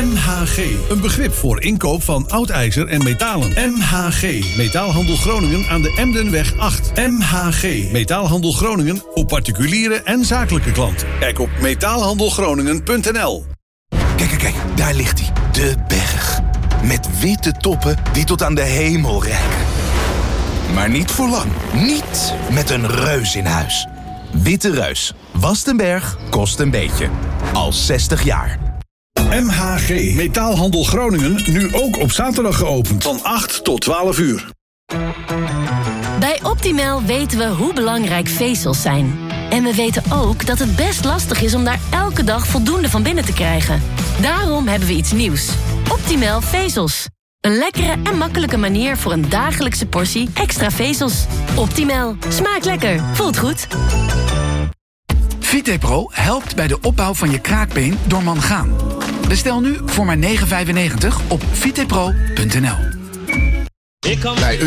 MHG, een begrip voor inkoop van oud ijzer en metalen. MHG, Metaalhandel Groningen aan de Emdenweg 8. MHG, Metaalhandel Groningen voor particuliere en zakelijke klanten. Kijk op metaalhandelgroningen.nl. Kijk, daar ligt hij. De berg. Met witte toppen die tot aan de hemel reiken. Maar niet voor lang. Niet met een reus in huis. Witte Reus. Wast een berg, kost een beetje. Al 60 jaar. MHG, Metaalhandel Groningen, nu ook op zaterdag geopend. Van 8 tot 12 uur. Bij Optimal weten we hoe belangrijk vezels zijn. En we weten ook dat het best lastig is om daar elke dag voldoende van binnen te krijgen. Daarom hebben we iets nieuws. Optimal vezels. Een lekkere en makkelijke manier voor een dagelijkse portie extra vezels. Optimal. Smaakt lekker. Voelt goed. VitePro helpt bij de opbouw van je kraakbeen door mangaan. Bestel nu voor maar €9,95 op vitepro.nl. Bij